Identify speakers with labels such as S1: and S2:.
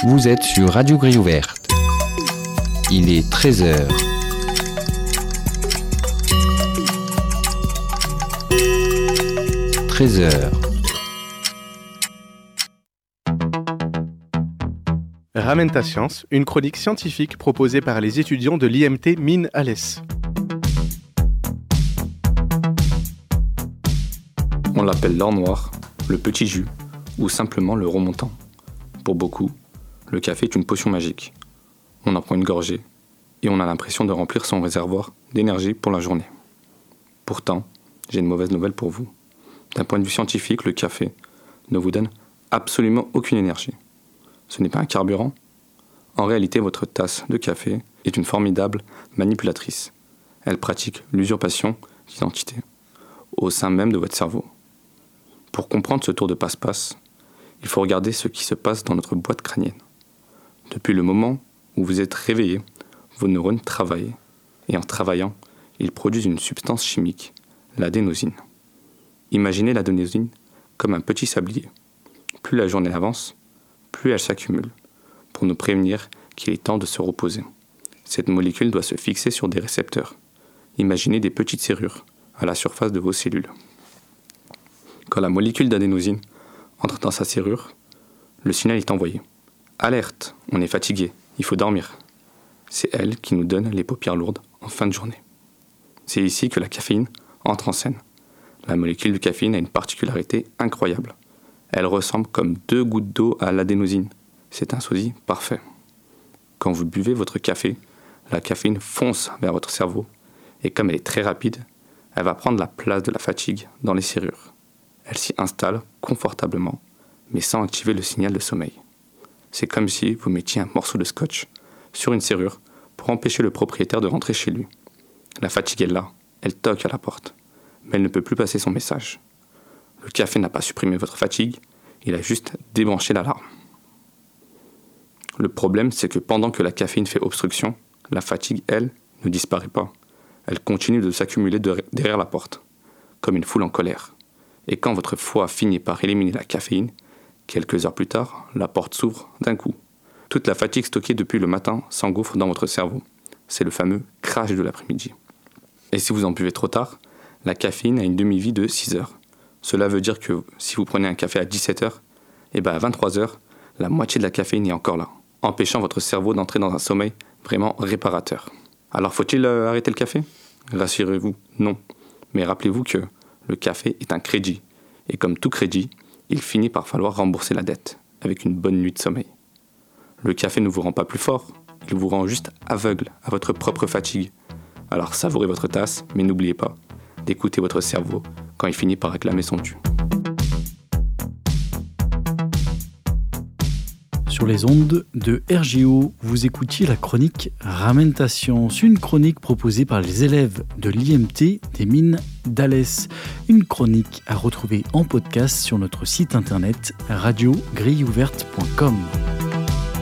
S1: Vous êtes sur Radio Grille Ouverte. Il est 13h.
S2: Ramène ta science, une chronique scientifique proposée par les étudiants de l'IMT Mines Alès.
S3: On l'appelle l'or noir, le petit jus ou simplement le remontant. Pour beaucoup, le café est une potion magique. On en prend une gorgée et on a l'impression de remplir son réservoir d'énergie pour la journée. Pourtant, j'ai une mauvaise nouvelle pour vous. D'un point de vue scientifique, le café ne vous donne absolument aucune énergie. Ce n'est pas un carburant. En réalité, votre tasse de café est une formidable manipulatrice. Elle pratique l'usurpation d'identité au sein même de votre cerveau. Pour comprendre ce tour de passe-passe, il faut regarder ce qui se passe dans notre boîte crânienne. Depuis le moment où vous êtes réveillé, vos neurones travaillent. Et en travaillant, ils produisent une substance chimique, l'adénosine. Imaginez l'adénosine comme un petit sablier. Plus la journée avance, plus elle s'accumule, pour nous prévenir qu'il est temps de se reposer. Cette molécule doit se fixer sur des récepteurs. Imaginez des petites serrures à la surface de vos cellules. Quand la molécule d'adénosine entre dans sa serrure, le signal est envoyé. Alerte, on est fatigué, il faut dormir. C'est elle qui nous donne les paupières lourdes en fin de journée. C'est ici que la caféine entre en scène. La molécule de caféine a une particularité incroyable. Elle ressemble comme 2 gouttes d'eau à l'adénosine. C'est un sosie parfait. Quand vous buvez votre café, la caféine fonce vers votre cerveau et comme elle est très rapide, elle va prendre la place de la fatigue dans les serrures. Elle s'y installe confortablement, mais sans activer le signal de sommeil. C'est comme si vous mettiez un morceau de scotch sur une serrure pour empêcher le propriétaire de rentrer chez lui. La fatigue est là, elle toque à la porte, mais elle ne peut plus passer son message. Le café n'a pas supprimé votre fatigue, il a juste débranché l'alarme. Le problème, c'est que pendant que la caféine fait obstruction, la fatigue, elle, ne disparaît pas. Elle continue de s'accumuler derrière la porte, comme une foule en colère. Et quand votre foie finit par éliminer la caféine, quelques heures plus tard, la porte s'ouvre d'un coup. Toute la fatigue stockée depuis le matin s'engouffre dans votre cerveau. C'est le fameux crash de l'après-midi. Et si vous en buvez trop tard, la caféine a une demi-vie de 6 heures. Cela veut dire que si vous prenez un café à 17h, à 23h, la moitié de la caféine est encore là, empêchant votre cerveau d'entrer dans un sommeil vraiment réparateur. Alors faut-il arrêter le café ? Rassurez-vous, non. Mais rappelez-vous que le café est un crédit. Et comme tout crédit, il finit par falloir rembourser la dette avec une bonne nuit de sommeil. Le café ne vous rend pas plus fort, il vous rend juste aveugle à votre propre fatigue. Alors savourez votre tasse, mais n'oubliez pas d'écouter votre cerveau quand il finit par réclamer son dû.
S4: Sur les ondes de RGO, vous écoutiez la chronique Ramène ta science, une chronique proposée par les élèves de l'IMT des Mines d'Alès. Une chronique à retrouver en podcast sur notre site internet radiogrilleouverte.com.